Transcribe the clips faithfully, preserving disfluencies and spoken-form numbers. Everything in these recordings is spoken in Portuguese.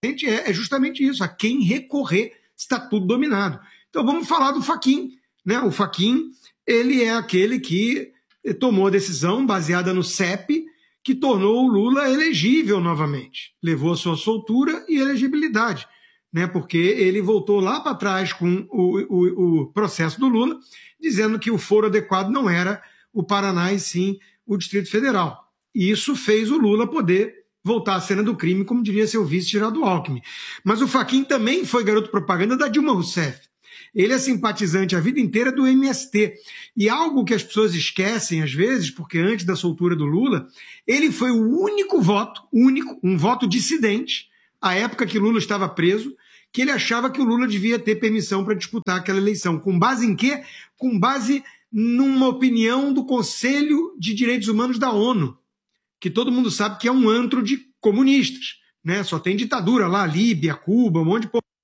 é justamente isso, a quem recorrer está tudo dominado. Então vamos falar do Fachin, né? O Fachin, ele é aquele que tomou a decisão baseada no C E P, que tornou o Lula elegível novamente, levou a sua soltura e elegibilidade, né? Porque ele voltou lá para trás com o, o, o processo do Lula, dizendo que o foro adequado não era o Paraná e sim o Distrito Federal. E isso fez o Lula poder voltar à cena do crime, como diria seu vice Geraldo Alckmin. Mas o Fachin também foi garoto propaganda da Dilma Rousseff. Ele é simpatizante a vida inteira do M S T. E algo que as pessoas esquecem às vezes, porque antes da soltura do Lula, ele foi o único voto, único, um voto dissidente, à época que Lula estava preso, que ele achava que o Lula devia ter permissão para disputar aquela eleição. Com base em quê? Com base numa opinião do Conselho de Direitos Humanos da ONU, que todo mundo sabe que é um antro de comunistas, né? Só tem ditadura lá, Líbia, Cuba, um monte de povo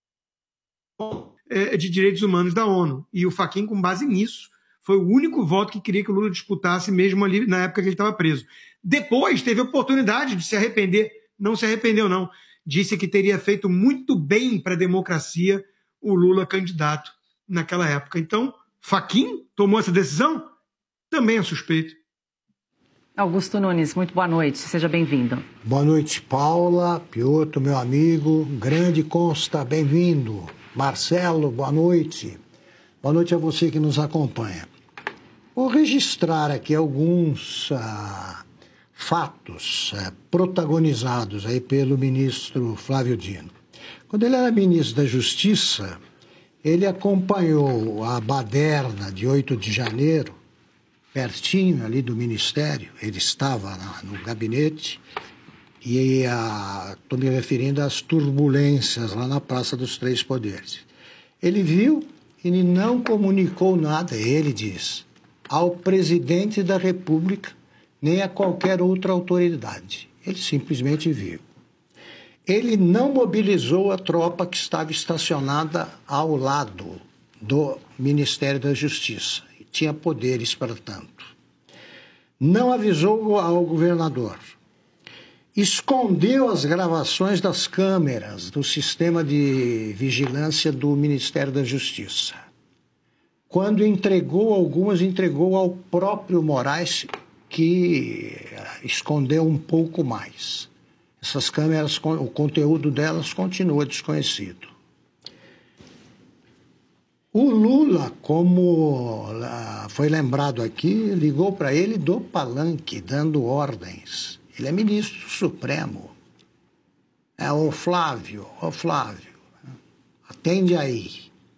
de direitos humanos da ONU. E o Fachin, com base nisso, foi o único voto que queria que o Lula disputasse, mesmo ali na época que ele estava preso. Depois teve a oportunidade de se arrepender, não se arrependeu não, disse que teria feito muito bem para a democracia o Lula candidato naquela época. Então, Fachin tomou essa decisão? Também é suspeito. Augusto Nunes, muito boa noite, seja bem-vindo. Boa noite, Paula, Piotr, meu amigo, grande Consta, bem-vindo. Marcelo, boa noite. Boa noite a você que nos acompanha. Vou registrar aqui alguns ah, fatos ah, protagonizados aí pelo ministro Flávio Dino. Quando ele era ministro da Justiça, ele acompanhou a baderna de oito de janeiro, pertinho ali do Ministério, ele estava lá no gabinete, e estou me referindo às turbulências lá na Praça dos Três Poderes. Ele viu e não comunicou nada, ele diz, ao presidente da República, nem a qualquer outra autoridade. Ele simplesmente viu. Ele não mobilizou a tropa que estava estacionada ao lado do Ministério da Justiça. E tinha poderes para tanto. Não avisou ao governador. Escondeu as gravações das câmeras do sistema de vigilância do Ministério da Justiça. Quando entregou algumas, entregou ao próprio Moraes, que escondeu um pouco mais. Essas câmeras, o conteúdo delas continua desconhecido. O Lula, como foi lembrado aqui, ligou para ele do palanque, dando ordens. Ele é ministro supremo. É o Flávio, o Flávio, atende aí.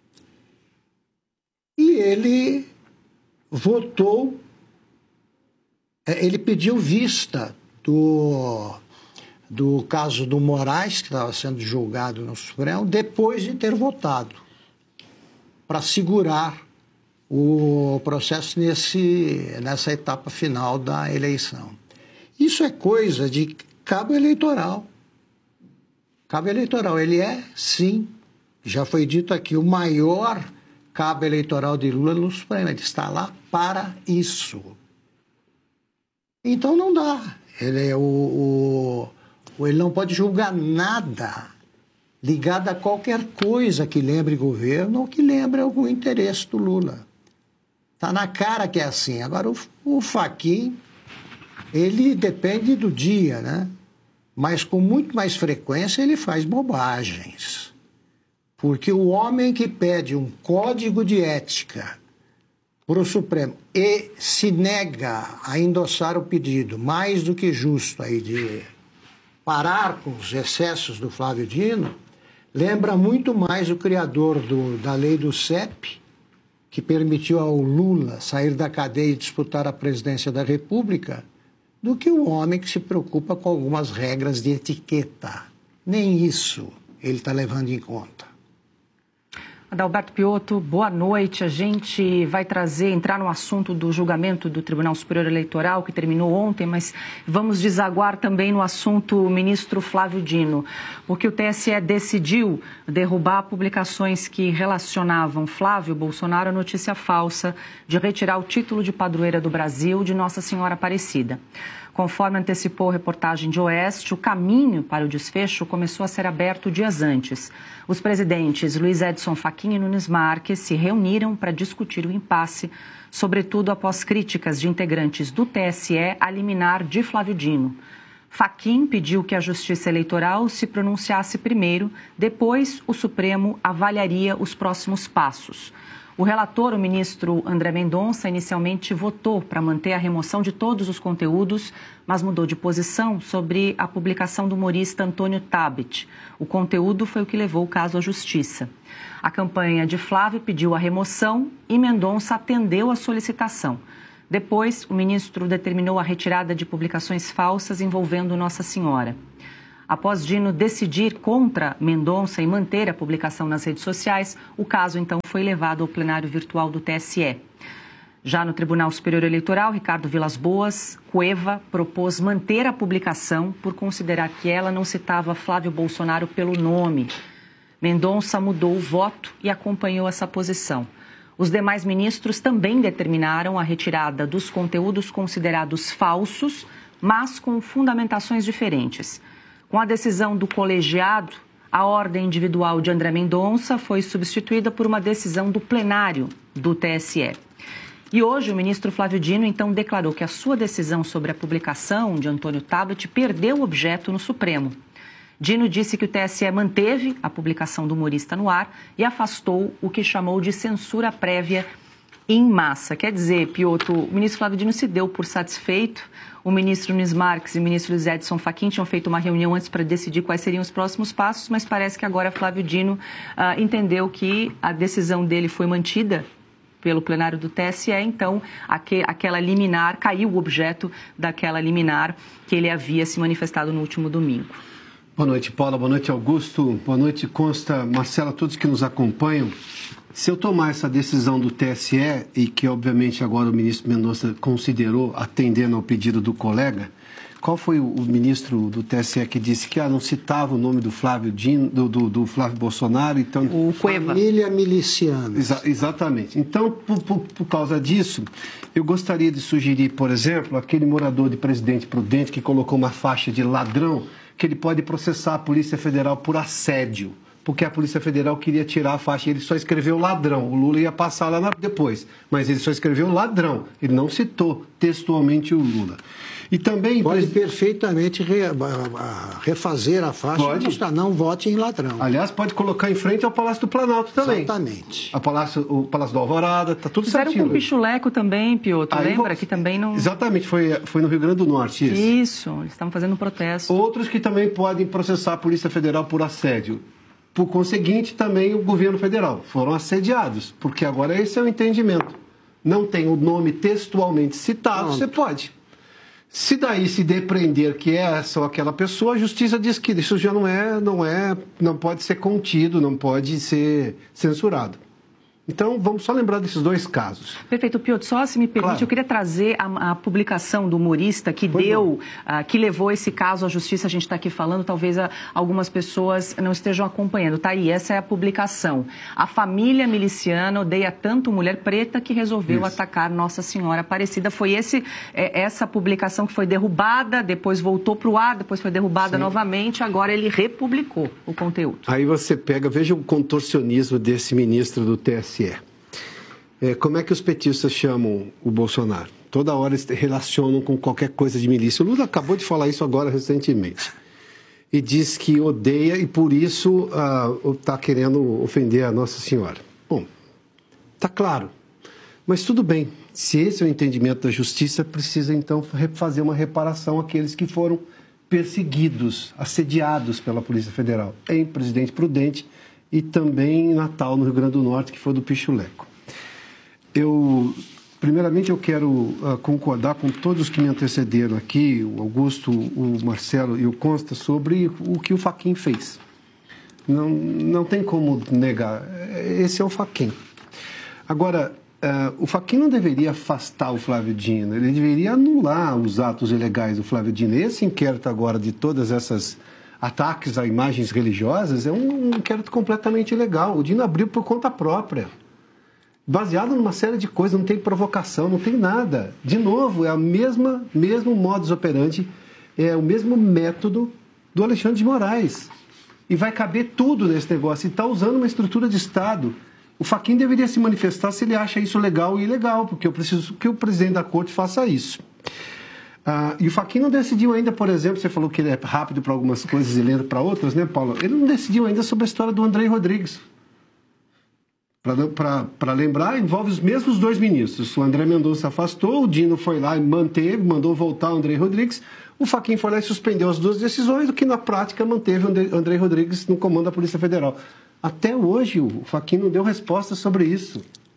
E ele votou, ele pediu vista do, do caso do Moraes, que estava sendo julgado no Supremo, depois de ter votado, para segurar o processo nesse, nessa etapa final da eleição. Isso é coisa de cabo eleitoral. Cabo eleitoral, ele é, sim, já foi dito aqui, o maior cabo eleitoral de Lula no Supremo. Ele está lá para isso. Então não dá. Ele, é o, o, ele não pode julgar nada ligado a qualquer coisa que lembre governo ou que lembre algum interesse do Lula. Está na cara que é assim. Agora, o, o Fachin, ele depende do dia, né? Mas com muito mais frequência ele faz bobagens. Porque o homem que pede um código de ética para o Supremo e se nega a endossar o pedido, mais do que justo aí de parar com os excessos do Flávio Dino, lembra muito mais o criador do, da lei do C E P, que permitiu ao Lula sair da cadeia e disputar a presidência da República, do que um homem que se preocupa com algumas regras de etiqueta. Nem isso ele está levando em conta. Adalberto Piotr, boa noite. A gente vai trazer, entrar no assunto do julgamento do Tribunal Superior Eleitoral, que terminou ontem, mas vamos desaguar também no assunto ministro Flávio Dino, porque o T S E decidiu derrubar publicações que relacionavam Flávio Bolsonaro à notícia falsa de retirar o título de padroeira do Brasil de Nossa Senhora Aparecida. Conforme antecipou a reportagem de Oeste, o caminho para o desfecho começou a ser aberto dias antes. Os presidentes Luiz Edson Fachin e Nunes Marques se reuniram para discutir o impasse, sobretudo após críticas de integrantes do T S E à liminar de Flávio Dino. Fachin pediu que a Justiça Eleitoral se pronunciasse primeiro, depois o Supremo avaliaria os próximos passos. O relator, o ministro André Mendonça, inicialmente votou para manter a remoção de todos os conteúdos, mas mudou de posição sobre a publicação do humorista Antônio Tabet. O conteúdo foi o que levou o caso à Justiça. A campanha de Flávio pediu a remoção e Mendonça atendeu a solicitação. Depois, o ministro determinou a retirada de publicações falsas envolvendo Nossa Senhora. Após Dino decidir contra Mendonça e manter a publicação nas redes sociais, o caso então foi levado ao plenário virtual do T S E. Já no Tribunal Superior Eleitoral, Ricardo Vilas Boas Cueva propôs manter a publicação por considerar que ela não citava Flávio Bolsonaro pelo nome. Mendonça mudou o voto e acompanhou essa posição. Os demais ministros também determinaram a retirada dos conteúdos considerados falsos, mas com fundamentações diferentes. Com a decisão do colegiado, a ordem individual de André Mendonça foi substituída por uma decisão do plenário do T S E. E hoje o ministro Flávio Dino então declarou que a sua decisão sobre a publicação de Antônio Tabet perdeu objeto no Supremo. Dino disse que o T S E manteve a publicação do humorista no ar e afastou o que chamou de censura prévia em massa. Quer dizer, Piotr, o ministro Flávio Dino se deu por satisfeito. O ministro Nunes Marques e o ministro Luiz Edson Fachin tinham feito uma reunião antes para decidir quais seriam os próximos passos, mas parece que agora Flávio Dino uh, entendeu que a decisão dele foi mantida pelo plenário do T S E, então aqu- aquela liminar, caiu o objeto daquela liminar que ele havia se manifestado no último domingo. Boa noite, Paula. Boa noite, Augusto. Boa noite, Consta, Marcela, todos que nos acompanham. Se eu tomar essa decisão do T S E, e que obviamente agora o ministro Mendonça considerou atendendo ao pedido do colega, qual foi o, o ministro do T S E que disse que ah, não citava o nome do Flávio Dino, do, do, do Flávio Bolsonaro? Então, o Cueva. Família miliciana. Exa- exatamente. Então, por, por, por causa disso, eu gostaria de sugerir, por exemplo, aquele morador de Presidente Prudente que colocou uma faixa de ladrão, que ele pode processar a Polícia Federal por assédio, porque a Polícia Federal queria tirar a faixa, ele só escreveu ladrão, o Lula ia passar lá na, depois, mas ele só escreveu ladrão, ele não citou textualmente o Lula. E também... Pode pres... perfeitamente re, refazer a faixa Pode. e mostrar, não vote em ladrão. Aliás, pode colocar em frente ao Palácio do Planalto também. Exatamente. A Palácio, o Palácio do Alvorada, tá tudo Fizeram certinho. com o Pichuleco também, Piotr, Aí lembra? vou- Que também não... Exatamente, foi, foi no Rio Grande do Norte isso. Isso, eles estavam fazendo um protesto. Outros que também podem processar a Polícia Federal por assédio. Por conseguinte, também o governo federal. Foram assediados, porque agora esse é o entendimento. Não tem o nome textualmente citado, Pronto. você pode. Se daí se depreender que é essa ou aquela pessoa, a justiça diz que isso já não é, não é, não pode ser contido, não pode ser censurado. Então, vamos só lembrar desses dois casos. Perfeito, Piotr, só se me permite, Claro. eu queria trazer a, a publicação do humorista que Pois deu, uh, que levou esse caso à justiça, a gente está aqui falando, talvez a, algumas pessoas não estejam acompanhando. Tá aí, essa é a publicação. A família miliciana odeia tanto mulher preta que resolveu Isso. atacar Nossa Senhora Aparecida. Foi esse, é, essa publicação que foi derrubada, depois voltou para o ar, depois foi derrubada Sim. novamente, agora ele republicou o conteúdo. Aí você pega, veja o contorcionismo desse ministro do T S E. É, como é que os petistas chamam o Bolsonaro? Toda hora eles relacionam com qualquer coisa de milícia. O Lula acabou de falar isso agora recentemente. E diz que odeia e por isso está querendo ofender a Nossa Senhora. Bom, está claro. Mas tudo bem. Se esse é o entendimento da justiça, precisa então fazer uma reparação àqueles que foram perseguidos, assediados pela Polícia Federal em Presidente Prudente e também em Natal, no Rio Grande do Norte, que foi do Pichuleco. Eu, primeiramente, eu quero uh, concordar com todos que me antecederam aqui, o Augusto, o Marcelo e o Consta, sobre o que o Fachin fez. Não, não tem como negar. Esse é o Fachin. Agora, uh, o Fachin não deveria afastar o Flávio Dino, ele deveria anular os atos ilegais do Flávio Dino. Esse inquérito agora de todas essas ataques a imagens religiosas é um, um inquérito completamente ilegal. O Dino abriu por conta própria. baseado numa série de coisas, não tem provocação, não tem nada. De novo, é a mesma, mesmo modus operandi, é o mesmo método do Alexandre de Moraes. E vai caber tudo nesse negócio. E está usando uma estrutura de Estado. O Fachin deveria se manifestar se ele acha isso legal e ilegal, porque eu preciso que o presidente da corte faça isso. Ah, e o Fachin não decidiu ainda, por exemplo, você falou que ele é rápido para algumas coisas e lento para outras, né, Paulo? Ele não decidiu ainda sobre a história do Andrei Rodrigues. Para lembrar, envolve os mesmos dois ministros. O André Mendonça afastou, o Dino foi lá e manteve, mandou voltar o Andrei Rodrigues. O Fachin foi lá e suspendeu as duas decisões, o que na prática manteve o Andrei Rodrigues no comando da Polícia Federal. Até hoje o Fachin não deu resposta sobre isso.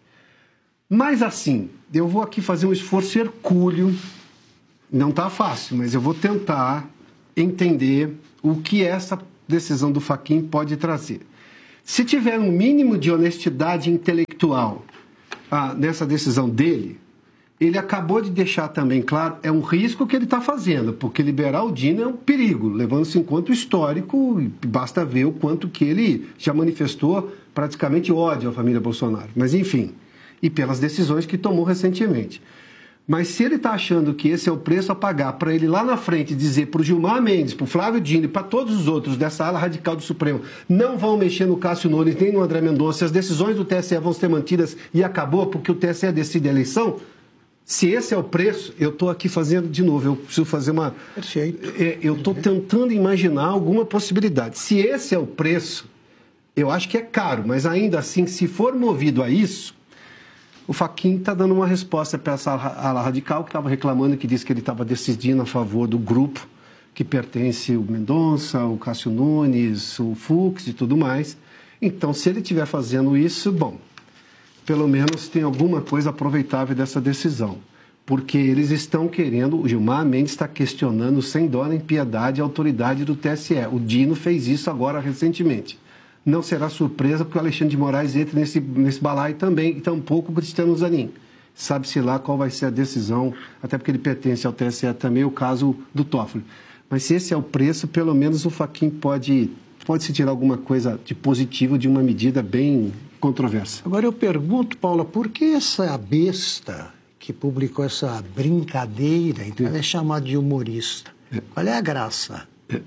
Mas assim, eu vou aqui fazer um esforço hercúleo, não está fácil, mas eu vou tentar entender o que essa decisão do Fachin pode trazer. Se tiver um mínimo de honestidade intelectual ah, nessa decisão dele, ele acabou de deixar também claro, é um risco que ele está fazendo, porque liberar o Dino é um perigo, levando-se em conta o histórico, e basta ver o quanto que ele já manifestou praticamente ódio à família Bolsonaro. Mas enfim, e pelas decisões que tomou recentemente. Mas se ele está achando que esse é o preço a pagar para ele lá na frente dizer para o Gilmar Mendes, para o Flávio Dino e para todos os outros dessa ala radical do Supremo, não vão mexer no Cássio Nunes nem no André Mendonça, as decisões do T S E vão ser mantidas e acabou porque o T S E decide a eleição, se esse é o preço, eu estou aqui fazendo de novo, eu preciso fazer uma... Perfeito. Eu estou tentando imaginar alguma possibilidade. Se esse é o preço, eu acho que é caro, mas ainda assim, se for movido a isso, o Fachin está dando uma resposta para essa ala radical que estava reclamando, que disse que ele estava decidindo a favor do grupo que pertence o Mendonça, o Cássio Nunes, o Fux e tudo mais. Então, se ele estiver fazendo isso, bom, pelo menos tem alguma coisa aproveitável dessa decisão. Porque eles estão querendo, o Gilmar Mendes está questionando sem dó nem piedade a autoridade do T S E. O Dino fez isso agora recentemente. Não será surpresa porque o Alexandre de Moraes entra nesse, nesse balaio também, e tampouco o Cristiano Zanin. Sabe-se lá qual vai ser a decisão, até porque ele pertence ao T S E também, o caso do Toffoli. Mas se esse é o preço, pelo menos o Fachin pode, pode se tirar alguma coisa de positivo de uma medida bem controversa. Agora eu pergunto, Paula, por que essa besta que publicou essa brincadeira, então ela é chamada de humorista? É. Qual é a graça? É.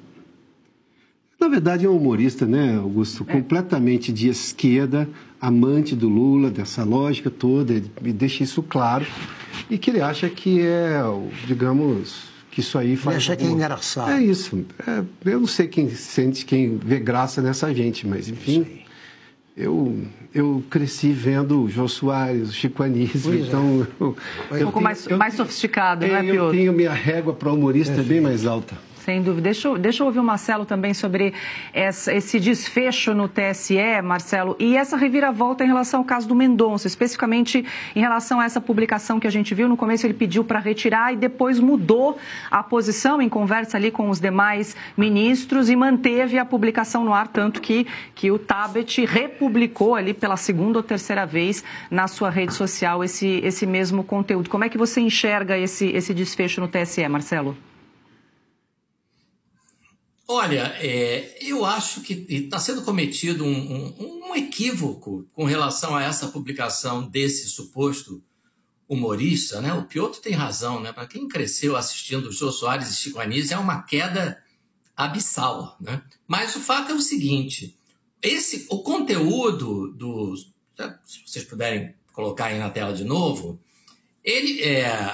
Na verdade, é um humorista, né, Augusto? É. Completamente de esquerda, amante do Lula, dessa lógica toda, ele deixa isso claro, e que ele acha que é, digamos, que isso aí faz... Ele acha alguma... que é engraçado. É isso. É, eu não sei quem sente, quem vê graça nessa gente, mas, enfim, eu, eu cresci vendo o Jô Soares, o Chico Anísio, pois então... É. Eu, um pouco tenho, mais, eu, mais sofisticado, é, não é, Piotr? Eu tenho minha régua para humorista é, bem mais alta. Sem dúvida. Deixa eu, deixa eu ouvir o Marcelo também sobre essa, esse desfecho no T S E, Marcelo, e essa reviravolta em relação ao caso do Mendonça, especificamente em relação a essa publicação que a gente viu. No começo ele pediu para retirar e depois mudou a posição em conversa ali com os demais ministros e manteve a publicação no ar, tanto que, que o Tabet republicou ali pela segunda ou terceira vez na sua rede social esse, esse mesmo conteúdo. Como é que você enxerga esse, esse desfecho no T S E, Marcelo? Olha, é, eu acho que está sendo cometido um, um, um equívoco com relação a essa publicação desse suposto humorista, né? O Piotr tem razão, né? Para quem cresceu assistindo o Jô Soares e Chico Anísio, é uma queda abissal, né? Mas o fato é o seguinte, esse, o conteúdo do... Se vocês puderem colocar aí na tela de novo, ele é,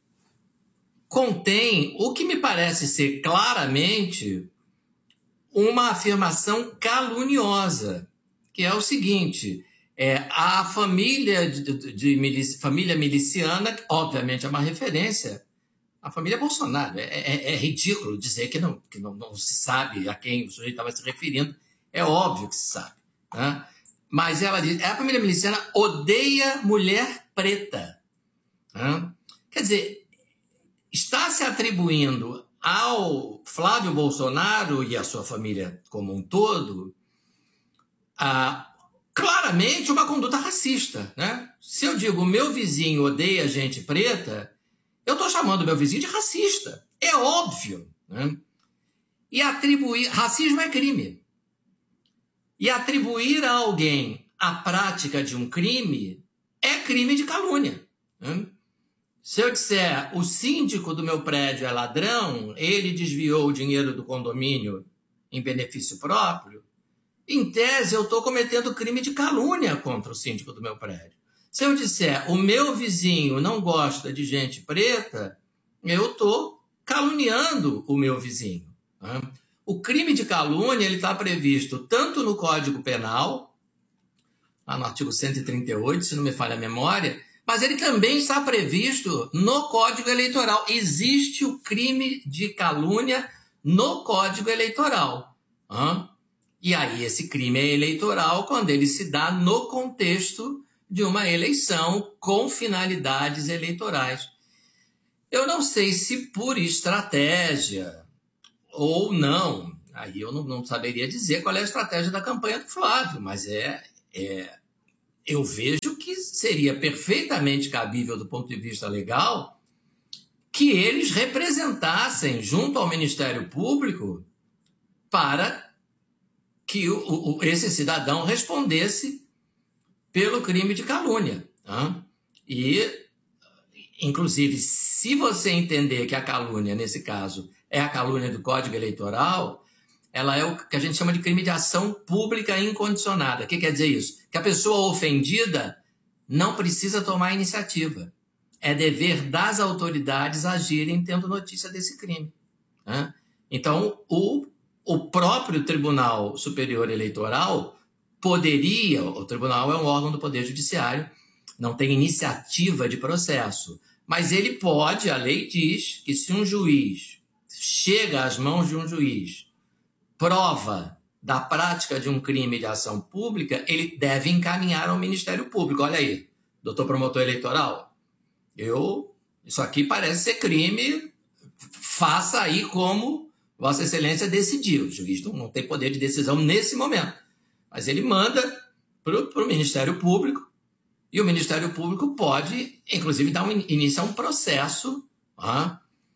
contém o que me parece ser claramente uma afirmação caluniosa, que é o seguinte, é, a família, de, de, de milici, família miliciana, obviamente é uma referência à família Bolsonaro. É, é, é ridículo dizer que, não, que não, não se sabe a quem o sujeito estava se referindo, é óbvio que se sabe, né? Mas ela diz, a família miliciana odeia mulher preta, né? Quer dizer, está se atribuindo ao Flávio Bolsonaro e à sua família como um todo, ah, claramente uma conduta racista, né? Se eu digo meu vizinho odeia gente preta, eu estou chamando meu vizinho de racista. É óbvio, né? E atribuir... Racismo é crime. E atribuir a alguém a prática de um crime é crime de calúnia. Né? Se eu disser o síndico do meu prédio é ladrão, ele desviou o dinheiro do condomínio em benefício próprio, em tese eu estou cometendo crime de calúnia contra o síndico do meu prédio. Se eu disser o meu vizinho não gosta de gente preta, eu estou caluniando o meu vizinho. Né? O crime de calúnia está previsto tanto no Código Penal, lá no artigo cento e trinta e oito, se não me falha a memória, mas ele também está previsto no Código Eleitoral. Existe o crime de calúnia no Código Eleitoral. Né? E aí esse crime é eleitoral quando ele se dá no contexto de uma eleição com finalidades eleitorais. Eu não sei se por estratégia ou não, aí eu não, não saberia dizer qual é a estratégia da campanha do Flávio, mas é, é, eu vejo que seria perfeitamente cabível do ponto de vista legal que eles representassem junto ao Ministério Público para que o, o, esse cidadão respondesse pelo crime de calúnia. Tá? E, inclusive, se você entender que a calúnia, nesse caso, é a calúnia do Código Eleitoral, ela é o que a gente chama de crime de ação pública incondicionada. O que quer dizer isso? Que a pessoa ofendida não precisa tomar iniciativa. É dever das autoridades agirem tendo notícia desse crime. Tá? Então, o O próprio Tribunal Superior Eleitoral poderia, o tribunal é um órgão do Poder Judiciário, não tem iniciativa de processo, mas ele pode, a lei diz que se um juiz chega às mãos de um juiz, prova da prática de um crime de ação pública, ele deve encaminhar ao Ministério Público. Olha aí, doutor promotor eleitoral, eu, isso aqui parece ser crime, faça aí como Vossa Excelência decidiu. O juiz não tem poder de decisão nesse momento. Mas ele manda para o Ministério Público e o Ministério Público pode, inclusive, dar um, início a um processo ah,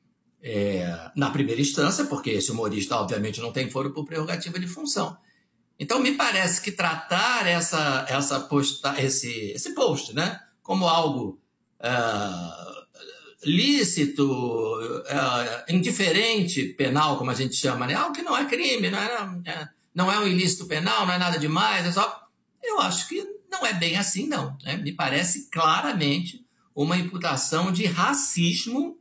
é, na primeira instância, porque esse humorista, obviamente, não tem foro por prerrogativa de função. Então, me parece que tratar essa, essa posta, esse, esse post né, como algo Uh, lícito, uh, indiferente penal, como a gente chama, né? Algo que não é crime, não é, não é um ilícito penal, não é nada demais, é só... Eu acho que não é bem assim, não. Né? Me parece claramente uma imputação de racismo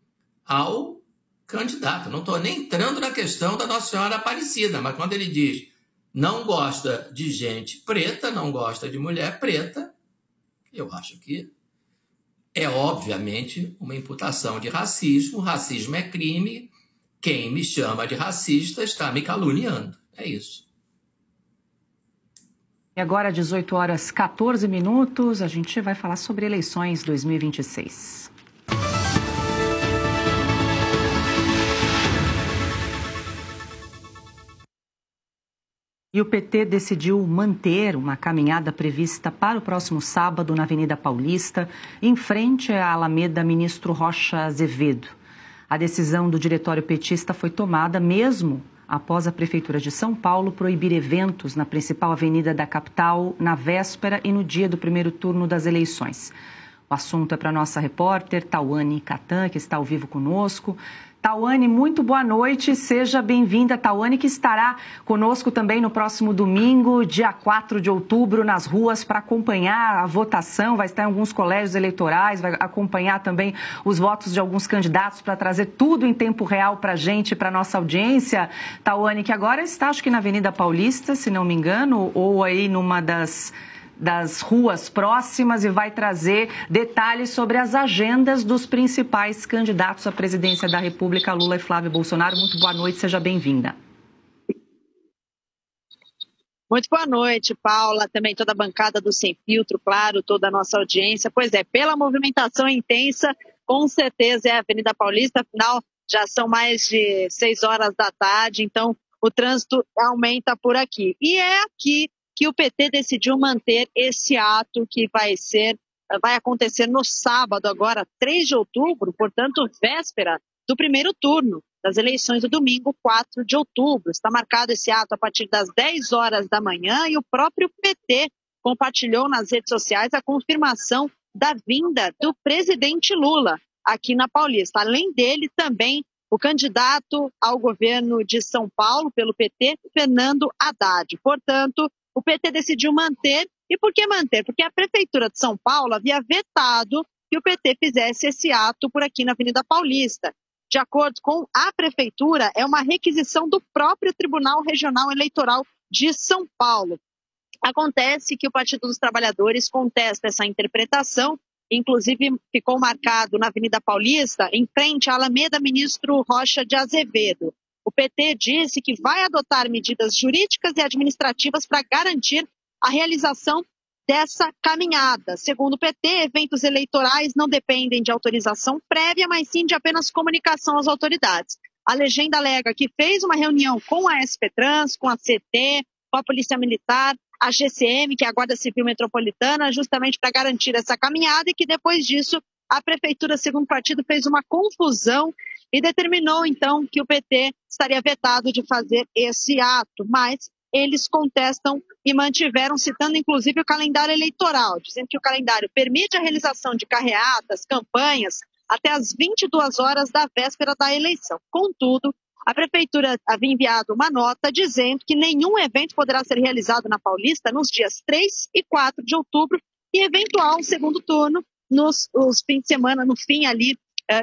ao candidato. Não estou nem entrando na questão da Nossa Senhora Aparecida, mas quando ele diz não gosta de gente preta, não gosta de mulher preta, eu acho que é, obviamente, uma imputação de racismo. Racismo é crime. Quem me chama de racista está me caluniando. É isso. E agora, dezoito horas e quatorze minutos, a gente vai falar sobre eleições dois mil e vinte e seis. E o P T decidiu manter uma caminhada prevista para o próximo sábado na Avenida Paulista, em frente à Alameda Ministro Rocha Azevedo. A decisão do diretório petista foi tomada mesmo após a Prefeitura de São Paulo proibir eventos na principal avenida da capital na véspera e no dia do primeiro turno das eleições. O assunto é para a nossa repórter, Tauane Catan, que está ao vivo conosco. Tauane, muito boa noite, seja bem-vinda. Tauane, que estará conosco também no próximo domingo, dia quatro de outubro, nas ruas para acompanhar a votação, vai estar em alguns colégios eleitorais, vai acompanhar também os votos de alguns candidatos para trazer tudo em tempo real para a gente, para a nossa audiência. Tauane, que agora está, acho que na Avenida Paulista, se não me engano, ou aí numa das... das ruas próximas, e vai trazer detalhes sobre as agendas dos principais candidatos à presidência da República, Lula e Flávio Bolsonaro. Muito boa noite, seja bem-vinda. Muito boa noite, Paula, também toda a bancada do Sem Filtro, claro, toda a nossa audiência. Pois é, pela movimentação intensa, com certeza é a Avenida Paulista, afinal já são mais de seis horas da tarde, então o trânsito aumenta por aqui. E é aqui que o P T decidiu manter esse ato que vai ser, vai acontecer no sábado, agora, três de outubro, portanto, véspera do primeiro turno das eleições do domingo, quatro de outubro. Está marcado esse ato a partir das dez horas da manhã e o próprio P T compartilhou nas redes sociais a confirmação da vinda do presidente Lula aqui na Paulista. Além dele, também o candidato ao governo de São Paulo pelo P T, Fernando Haddad. Portanto, o P T decidiu manter. E por que manter? Porque a Prefeitura de São Paulo havia vetado que o P T fizesse esse ato por aqui na Avenida Paulista. De acordo com a Prefeitura, é uma requisição do próprio Tribunal Regional Eleitoral de São Paulo. Acontece que o Partido dos Trabalhadores contesta essa interpretação, inclusive ficou marcado na Avenida Paulista, em frente à Alameda Ministro Rocha de Azevedo. O P T disse que vai adotar medidas jurídicas e administrativas para garantir a realização dessa caminhada. Segundo o P T, eventos eleitorais não dependem de autorização prévia, mas sim de apenas comunicação às autoridades. A legenda alega que fez uma reunião com a S P Trans, com a C T, com a Polícia Militar, a G C M, que é a Guarda Civil Metropolitana, justamente para garantir essa caminhada, e que depois disso a Prefeitura, segundo o partido, fez uma confusão e determinou então que o P T estaria vetado de fazer esse ato, mas eles contestam e mantiveram, citando inclusive o calendário eleitoral, dizendo que o calendário permite a realização de carreatas, campanhas, até às vinte e duas horas da véspera da eleição. Contudo, a Prefeitura havia enviado uma nota dizendo que nenhum evento poderá ser realizado na Paulista nos dias três e quatro de outubro e eventual segundo turno nos os fins de semana, no fim ali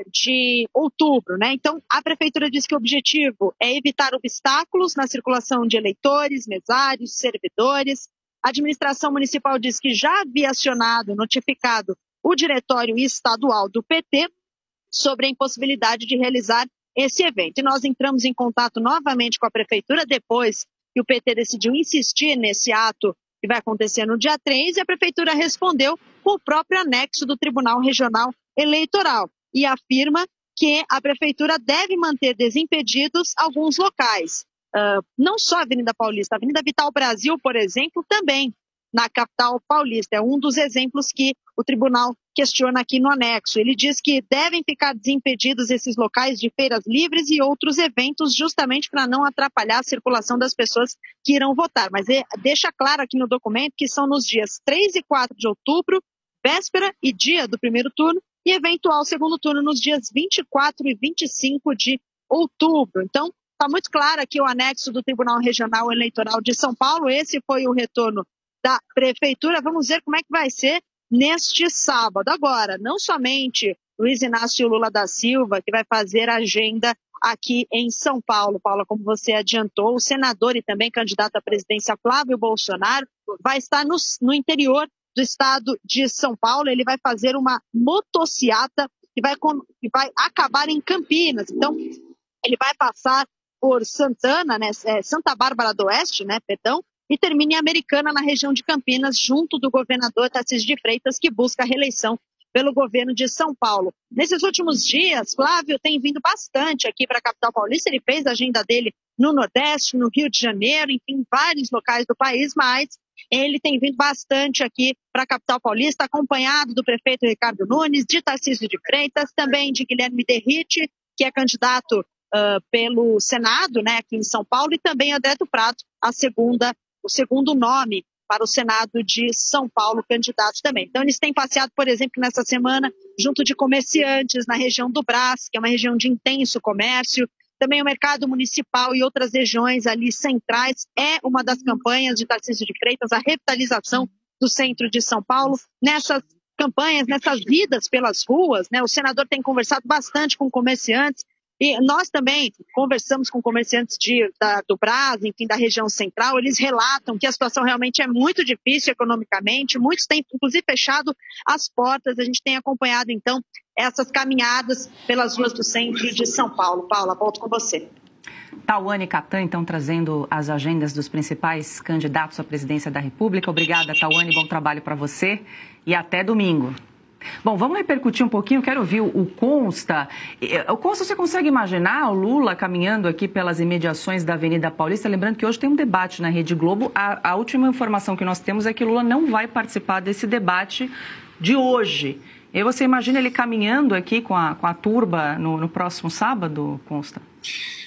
de outubro, né? Então, a Prefeitura diz que o objetivo é evitar obstáculos na circulação de eleitores, mesários, servidores. A administração municipal diz que já havia acionado, notificado o diretório estadual do P T sobre a impossibilidade de realizar esse evento. E nós entramos em contato novamente com a Prefeitura depois que o P T decidiu insistir nesse ato que vai acontecer no dia três, e a Prefeitura respondeu com o próprio anexo do Tribunal Regional Eleitoral e afirma que a Prefeitura deve manter desimpedidos alguns locais. Uh, não só a Avenida Paulista, a Avenida Vital Brasil, por exemplo, também na capital paulista. É um dos exemplos que o tribunal questiona aqui no anexo. Ele diz que devem ficar desimpedidos esses locais de feiras livres e outros eventos, justamente para não atrapalhar a circulação das pessoas que irão votar. Mas deixa claro aqui no documento que são nos dias três e quatro de outubro, véspera e dia do primeiro turno, e eventual segundo turno nos dias vinte e quatro e vinte e cinco de outubro. Então, está muito claro aqui o anexo do Tribunal Regional Eleitoral de São Paulo. Esse foi o retorno da Prefeitura. Vamos ver como é que vai ser neste sábado. Agora, não somente Luiz Inácio Lula da Silva, que vai fazer a agenda aqui em São Paulo, Paula, como você adiantou, o senador e também candidato à presidência Flávio Bolsonaro vai estar no, no interior do estado de São Paulo. Ele vai fazer uma motociata que vai, que vai acabar em Campinas. Então, ele vai passar por Santana, né, é, Santa Bárbara do Oeste, né, perdão, e termina em Americana, na região de Campinas, junto do governador Tarcísio de Freitas, que busca a reeleição pelo governo de São Paulo. Nesses últimos dias, Flávio tem vindo bastante aqui para a capital paulista. Ele fez a agenda dele no Nordeste, no Rio de Janeiro, enfim, vários locais do país, mas ele tem vindo bastante aqui para a capital paulista, acompanhado do prefeito Ricardo Nunes, de Tarcísio de Freitas, também de Guilherme Derrite, que é candidato uh, pelo Senado, né, aqui em São Paulo, e também André do Prato, a segunda, o segundo nome para o Senado de São Paulo, candidato também. Então, eles têm passeado, por exemplo, nessa semana, junto de comerciantes na região do Brás, que é uma região de intenso comércio. Também o mercado municipal e outras regiões ali centrais é uma das campanhas de Tarcísio de Freitas, a revitalização do centro de São Paulo. Nessas campanhas, nessas idas pelas ruas, né, o senador tem conversado bastante com comerciantes, e nós também conversamos com comerciantes de, da, do Brás, enfim, da região central. Eles relatam que a situação realmente é muito difícil economicamente, muitos têm inclusive fechado as portas. A gente tem acompanhado então essas caminhadas pelas ruas do centro de São Paulo. Paula, volto com você. Tauane Catan, então, trazendo as agendas dos principais candidatos à presidência da República. Obrigada, Tauane, bom trabalho para você e até domingo. Bom, vamos repercutir um pouquinho, quero ouvir o Consta. O Consta, você consegue imaginar o Lula caminhando aqui pelas imediações da Avenida Paulista? Lembrando que hoje tem um debate na Rede Globo. A, a última informação que nós temos é que Lula não vai participar desse debate de hoje. E você imagina ele caminhando aqui com a, com a turba no, no próximo sábado, Consta?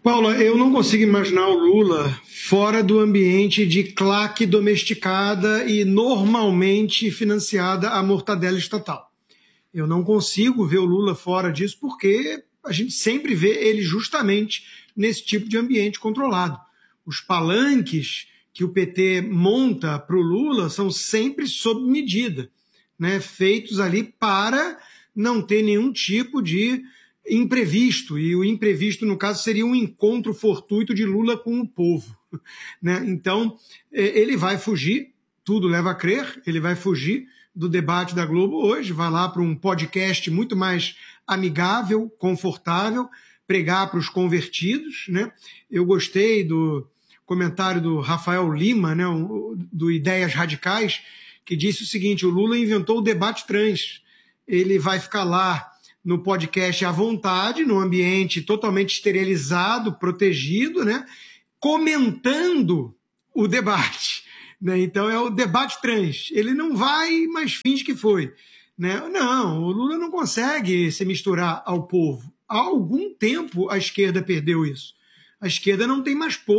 Paula, eu não consigo imaginar o Lula fora do ambiente de claque domesticada e normalmente financiada a mortadela estatal. Eu não consigo ver o Lula fora disso porque a gente sempre vê ele justamente nesse tipo de ambiente controlado. Os palanques que o P T monta para o Lula são sempre sob medida, né? Feitos ali para não ter nenhum tipo de imprevisto, e o imprevisto, no caso, seria um encontro fortuito de Lula com o povo, né? Então, ele vai fugir, tudo leva a crer, ele vai fugir do debate da Globo hoje, vai lá para um podcast muito mais amigável, confortável, pregar para os convertidos, né? Eu gostei do comentário do Rafael Lima, né, do Ideias Radicais, que disse o seguinte: o Lula inventou o debate trans, ele vai ficar lá no podcast à vontade, num ambiente totalmente esterilizado, protegido, né, comentando o debate, né? Então é o debate trans. Ele não vai, mas finge que foi, né? Não, o Lula não consegue se misturar ao povo. Há algum tempo a esquerda perdeu isso. A esquerda não tem mais povo.